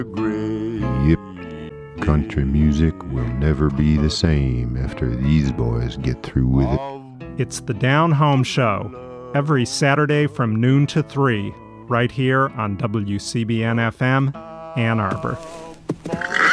Yep, country music will never be the same after these boys get through with it. It's the Down Home Show, every Saturday from noon to 3, right here on WCBN-FM, Ann Arbor.